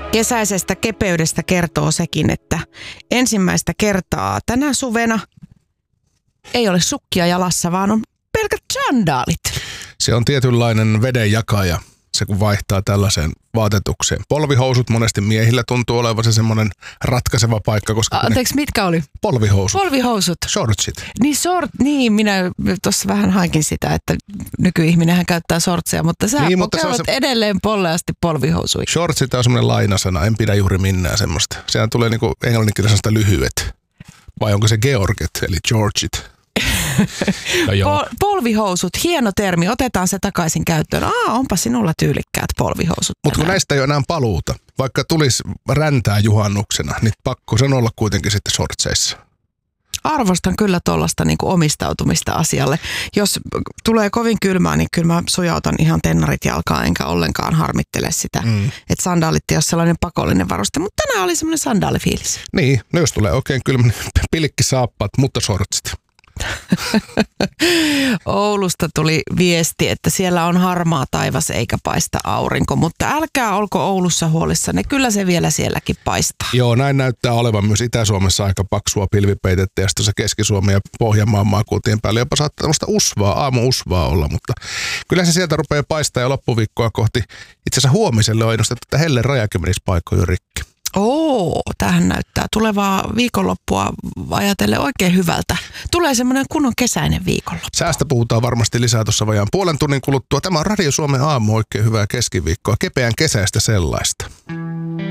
Kesäisestä kepeydestä kertoo sekin, että ensimmäistä kertaa tänä suvena ei ole sukkia jalassa, vaan on pelkät sandaalit. Se on tietynlainen vedenjakaja, se kun vaihtaa tällaiseen vaatetukseen. Polvihousut monesti miehillä tuntuu olevan se semmoinen ratkaiseva paikka, koska... Anteeksi, mitkä oli? Polvihousut. Polvihousut. Shortsit. Niin, minä tuossa vähän haikin sitä, että nykyihminenhän käyttää shortseja, mutta sä käyvät edelleen polleasti polvihousuja. Shortsit on semmoinen lainasana, en pidä juuri minnään semmoista. Sehän tulee niinku englanninkielisellä lyhyet. Vai onko se Georget, eli Georgit? No polvihousut, hieno termi, otetaan se takaisin käyttöön. Onpa sinulla tyylikkäät polvihousut. Mutta kun näistä ei ole enää paluuta, vaikka tulisi räntää juhannuksena, niin pakko sen olla kuitenkin sitten shortseissa. Arvostan kyllä tuollaista niinku omistautumista asialle. Jos tulee kovin kylmää, niin kyllä mä sujautan ihan tennarit jalkaan, enkä ollenkaan harmittele sitä. Että sandaalit ei ole sellainen pakollinen varuste, mutta tänään oli semmoinen sandaalifiilis. Niin, no jos tulee oikein kylmä, niin pilkkisaappaat, mutta shortsit. Oulusta tuli viesti, että siellä on harmaa taivas eikä paista aurinko, mutta älkää olko Oulussa huolissanne, kyllä se vielä sielläkin paistaa. Joo, näin näyttää olevan myös Itä-Suomessa aika paksua pilvipeitettä ja sitten Keski-Suomen ja Pohjanmaan maakuntien päälle jopa saattaa tämmöistä aamu-usvaa olla, mutta kyllä se sieltä rupeaa paistaa ja loppuviikkoa kohti. Itse asiassa huomiselle on ennustettu, että hellen rajakin menisi paikkoja rikki. Tähän näyttää tulevaa viikonloppua ajatellen oikein hyvältä. Tulee semmoinen kunnon kesäinen viikonloppu. Säästä puhutaan varmasti lisää tuossa vajaan puolen tunnin kuluttua. Tämä on Radio Suomen aamu, oikein hyvää keskiviikkoa, kepeän kesäistä sellaista.